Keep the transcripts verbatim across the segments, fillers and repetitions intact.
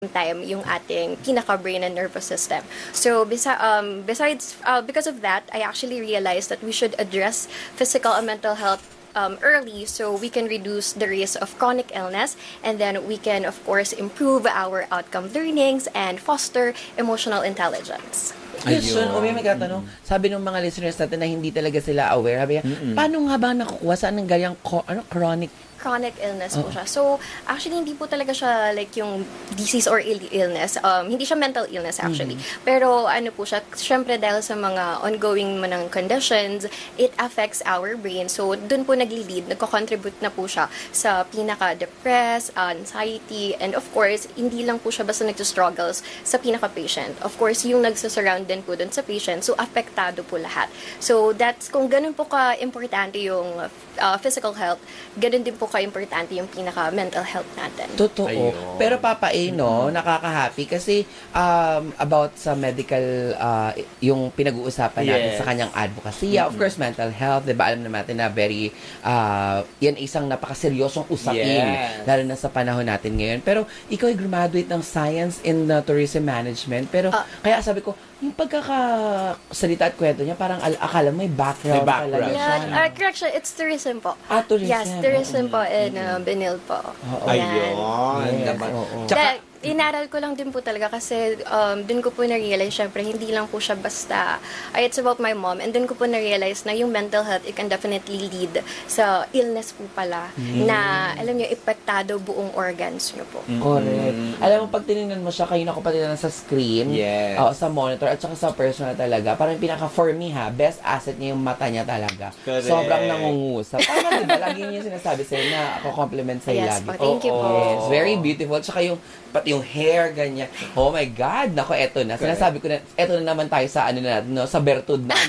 time yung ating pinaka-brain and nervous system. So, besi- um, besides, uh, because of that, I actually realized that we should address physical and mental health um, early so we can reduce the risk of chronic illness, and then we can, of course, improve our outcome learnings and foster emotional intelligence. Question, o may magkatanong, sabi ng mga listeners natin na hindi talaga sila aware, sabi, paano nga ba nakukuha saan ng ganyang co- ano, chronic Chronic illness po siya. So, actually, hindi po talaga siya like yung disease or ill- illness. Um, hindi siya mental illness actually. Mm-hmm. Pero ano po siya, syempre dahil sa mga ongoing manang conditions, it affects our brain. So, dun po nagli-lead, nagko-contribute na po siya sa pinaka-depressed, anxiety, and of course, hindi lang po siya basta nagsustruggles sa pinaka-patient. Of course, yung nagsasurround din po dun sa patient, so apektado po lahat. So, that's, kung ganun po ka-importante yung uh, physical health, ganun din po ka-importante yung pinaka-mental health natin. Totoo. Ayun. Pero Papa A, no, mm-hmm. nakaka-happy kasi um, about sa medical, uh, yung pinag-uusapan natin yes. sa kanyang advocacy. Mm-hmm. Of course, mental health, diba? Alam naman natin na very, uh, yan isang napakaseryosong usapin, yes. lalo na sa panahon natin ngayon. Pero ikaw ay graduate ng Science in uh, Tourism Management. Pero uh, kaya sabi ko, yung pagkakasalita at kwento niya, parang al- akala mo may background, may background. talaga siya. Yeah, uh, correction, it's tourism po. Ah, tourism. Yes, tourism po in uh, Benil po. Oo. Ayun. Yes, Naman. oo. Tsaka, Inaral ko lang din po talaga kasi um, dun ko po na-realize, syempre, hindi lang po siya basta, uh, it's about my mom, and dun ko po na-realize na yung mental health, it can definitely lead sa illness po pala, mm. na, alam niyo, epektado buong organs niyo po. Mm. Correct. Alam mo, pag tinignan mo siya, kayo na ko pa tinignan sa screen, yes. uh, sa monitor, at saka sa personal talaga, parang pinaka, for me ha, best asset niya yung mata niya talaga. Correct. Sobrang nangungusap. Tama, diba? Lagi niya sinasabi sa'yo na ako compliment sa'yo yes, lagi. Po, thank you oh, po. Yes, very beautiful. Tsaka yung, pati yung hair, ganyan. Oh my God, nako, eto na. Sinasabi ko na, eto na naman tayo sa ano na natin, no? Sa bertud na.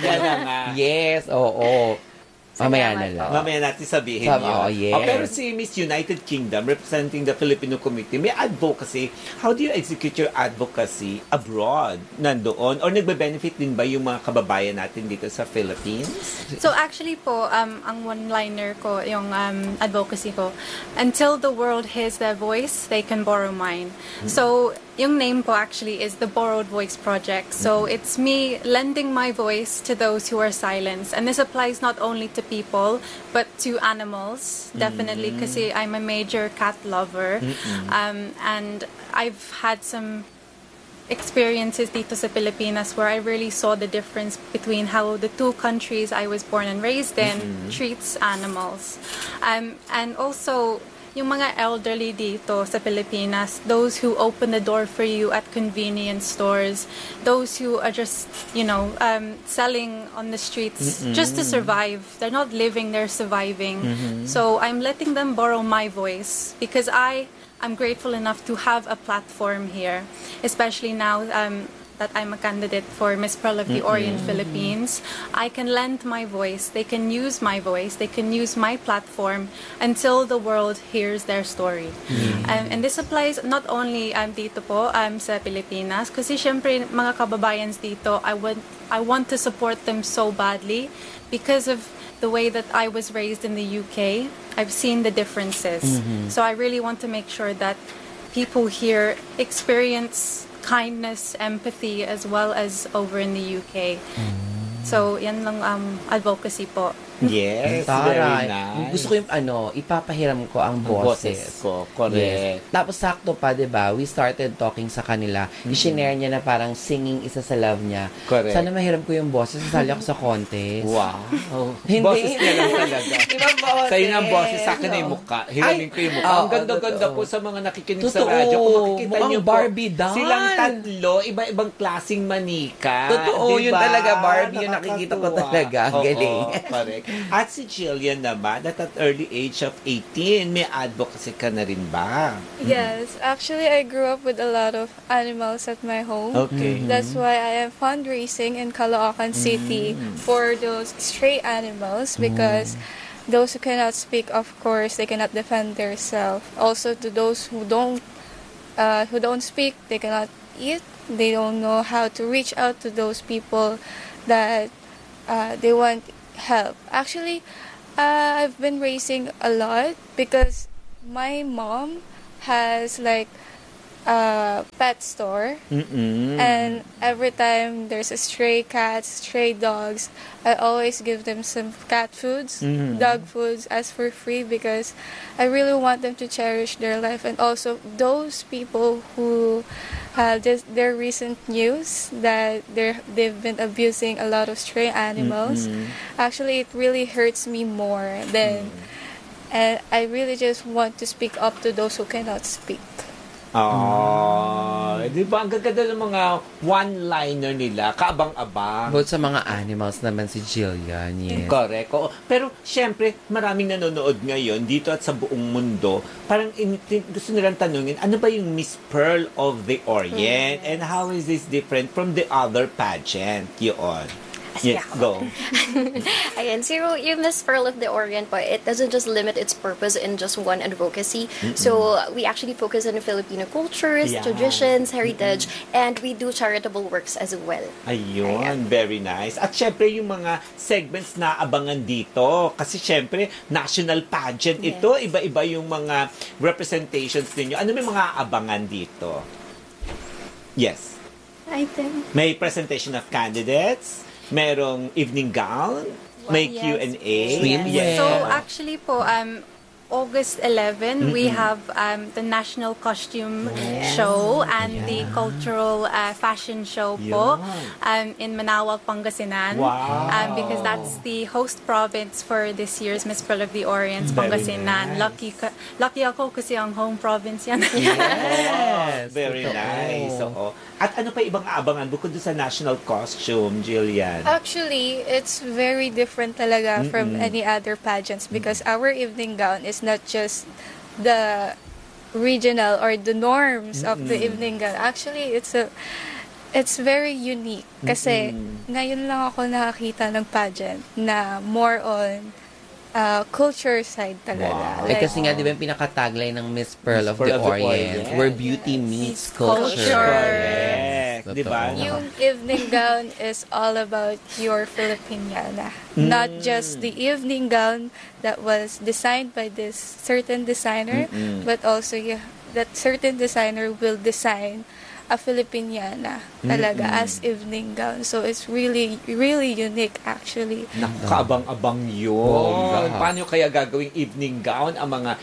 Yes, oo. Oh, oh. Mamaya na lang. Mamaya natin sabihin Sabi, yun. oh, yes. Oh, pero si Miss United Kingdom, representing the Filipino community, may advocacy. How do you execute your advocacy abroad? Nandoon? Or nagbe-benefit din ba yung mga kababayan natin dito sa Philippines? So actually po, um, ang one-liner ko, yung um, advocacy ko, until the world hears their voice, they can borrow mine. Mm-hmm. So, yung name po actually is the Borrowed Voice Project. So mm-hmm. it's me lending my voice to those who are silenced. And this applies not only to people, but to animals, definitely, because mm-hmm. I'm a major cat lover. Mm-hmm. Um, and I've had some experiences dito sa Pilipinas where I really saw the difference between how the two countries I was born and raised in mm-hmm. treats animals. Um, and also, yung mga elderly dito sa Pilipinas, those who open the door for you at convenience stores, those who are just, you know, um, selling on the streets mm-hmm. just to survive. They're not living, they're surviving. Mm-hmm. So I'm letting them borrow my voice because I I'm grateful enough to have a platform here, especially now um, that I'm a candidate for Miss Pearl of the mm-hmm. Orient Philippines. I can lend my voice, they can use my voice, they can use my platform until the world hears their story. Mm-hmm. Um, and this applies not only um, dito po um, sa Pilipinas, kasi syempre mga kababayans dito, I want, I want to support them so badly because of the way that I was raised in the U K. I've seen the differences. Mm-hmm. So I really want to make sure that people here experience kindness, empathy, as well as over in the U K. Mm. So, yan lang um, advocacy po. Yes, very nice. Gusto ko yung ano, ipapahiram ko ang boses. boses ko, correct. Yes. Tapos sakto pa, di ba? We started talking sa kanila. Mm-hmm. I-share niya na parang singing isa sa love niya. Correct. Sana mahiram ko yung boses. Sasali ako sa contest. Wow. Hindi. Boses niya lang talaga. Ibang boses. Sa'yo ng boses, sa akin na yung mukha. Hiramin ko yung mukha. Oh, ang ganda-ganda po sa mga nakikinig totoo. sa radyo. Kung makikita mukhang niyo po, Barbie doll. Silang tatlo, iba-ibang klaseng manika. Totoo, diba? yun talaga, Barbie. Yung nakikita ko talaga. Ang galing. Correct. At si Jillian naman, that at early age of eighteen, may advocacy ka na rin ba? Yes. Actually, I grew up with a lot of animals at my home. Okay. Mm-hmm. That's why I am fundraising in Caloocan City mm-hmm. for those stray animals because mm-hmm. those who cannot speak, of course, they cannot defend themselves. Also, to those who don't, uh, who don't speak, they cannot eat. They don't know how to reach out to those people that uh, they want help. Actually, uh, I've been raising a lot because my mom has like a pet store. Mm-mm. And every time there's a stray cats, stray dogs, I always give them some cat foods, Mhm. dog foods as for free because I really want them to cherish their life. And also those people who have this, their recent news that they're, they've been abusing a lot of stray animals. Mm-mm. Actually, it really hurts me more than, and I really just want to speak up to those who cannot speak. Oh, di ba? Ang gaganda ng mga one-liner nila, kaabang-abang. About sa mga animals naman si Jillian, yes. Correct. Oo. Pero, syempre, maraming nanonood ngayon dito at sa buong mundo. Parang in, gusto nilang tanungin, ano ba yung Miss Pearl of the Orient? And how is this different from the other pageant? Yun. Yes, go. Ayan, so yung Miss Pearl of the Orient po, it doesn't just limit its purpose in just one advocacy. So we actually focus on Filipino cultures, Yeah. traditions, heritage, and we do charitable works as well. Ayun, very nice. At syempre, yung mga segments na abangan dito. Kasi syempre, national pageant Yes. ito. Iba-iba yung mga representations ninyo. Ano may mga abangan dito? Yes. I think. May presentation of candidates. Merong evening gown. May Yes. Q and A. Swimwear. Yes. So actually po, um, August eleventh, we have um, the national costume show and the cultural uh, fashion show po um, in Manaoag, Pangasinan. Wow. Um, because that's the host province for this year's Miss Pearl of the Orient, Very Pangasinan. nice. Lucky ka- lucky ako kasi ang home province yan. Yes. Very Totoo. nice. Oo. At ano pa ibang aabangan bukod doon sa national costume, Jillian? Actually, it's very different talaga from Mm-mm. any other pageants because our evening gown is not just the regional or the norms of the evening gown. Actually, it's a it's very unique kasi Mm-mm. ngayon lang ako nakakita ng pageant na more on uh, culture side talaga. Wow. Eh, kasi nga, di ba yung pinaka-tagline ng Miss Pearl Miss of Pearl the of the Orient, Orient. where beauty meets Culture. culture. Correct. Yes, Di ba? totoo. Yung evening gown is all about your Filipiniana. Not just the evening gown that was designed by this certain designer, Mm-mm. but also you, that certain designer will design a Filipiniana talaga Mm-mm. as evening gown. So it's really, really unique actually. Naku, kaabang-abang yun. Bongga. Paano kaya gagawing evening gown ang mga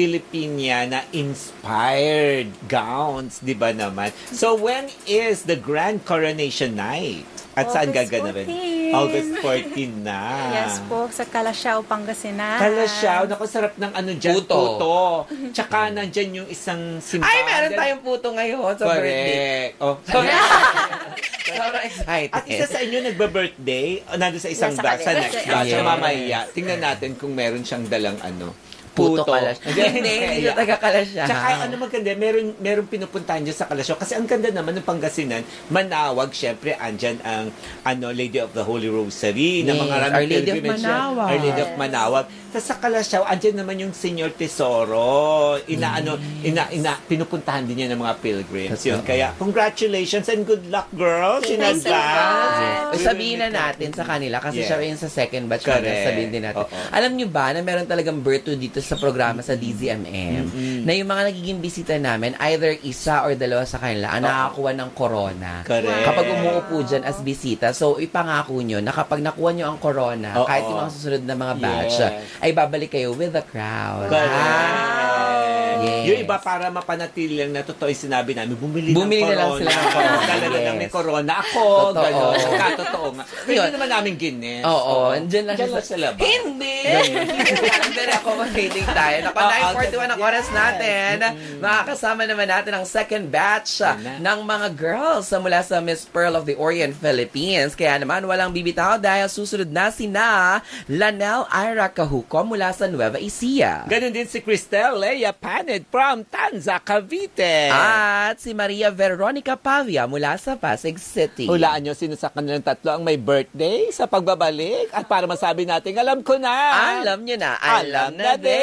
Filipiniana-inspired gowns, di ba naman? So, when is the Grand Coronation Night? At saan August gaganapin? fourteen. August fourteen na. Yes po, sa Calasiao, Pangasinan. Kalasyaw, naku, sarap ng ano dyan, Puto. puto. Tsaka nandyan yung isang simbahan. Ay, meron tayong puto ngayon sa birthday. Correct. Oh, Sobrang excited. At isa sa inyo nagba-birthday, o nandun sa isang Yes, sa batch, sa kanila. next batch, Yes. so mamaya, tingnan natin kung meron siyang dalang ano, Puto kalas. Hindi, hindi siya taga Kalasyaw. Tsaka ano maganda, meron, meron pinupuntahan dyan sa Kalasyaw. Kasi ang ganda naman ng Pangasinan, Manawag, syempre, andyan ang ano, Lady of the Holy Rosary, na Yes, mga Our maraming Lady of pilgrimage yan. Manawag. Our Lady of Manawag. Tapos sa Kalasyaw, andyan naman yung Senyor Tesoro. Ina, ano, ina, ina, pinupuntahan din yan ng mga pilgrims. Yun. Totoo. Kaya, congratulations and good luck, girls, in Thanks so advance. Yes. Sabihin na natin sa kanila kasi Yes. siya yung sa second batch Correct. na sabihin din natin. Oo. Alam nyo ba na meron talagang virtue dito sa programa sa D Z M M na yung mga nagiging bisita namin, either isa or dalawa sa kanila ang Oo. nakakakuha ng corona. Correct. Kapag umuupo dyan as bisita, so ipangako nyo na kapag nakuha nyo ang corona, Oo. kahit yung mga susunod na mga batch, Yes. ay babalik kayo with the crowd. Correct. Yes. Yung iba para mapanatili lang na totoo yung sinabi namin, bumili, Bumili ng na lang corona. sila ng corona. Dala na lang may Yes. corona. Ako, Totoo. gano'n. Katotoo nga. Pero Yun. hindi naman namin gines. Oo, andyan lang Diyan siya lang sa labas. Hindi! Hindi na ako mag-rating tayo. Naku, Oo, nine forty-one ang yes. oras natin. Makakasama naman natin ang second batch ah, Yan ng mga girls sa mula sa Miss Pearl of the Orient Philippines. Kaya naman, walang bibitaw dahil susunod na sina Lanel Ira Cahuco mula sa Nueva Ecija. Ganon din si Cristel Leia Paned from Tanza, Cavite. At si Maria Veronica Pavia mula sa Pasig City. Hulaan nyo sino sa kanilang tatlo ang may birthday sa pagbabalik. At para masabi natin, alam ko na. Alam nyo na, alam, Alam na na din.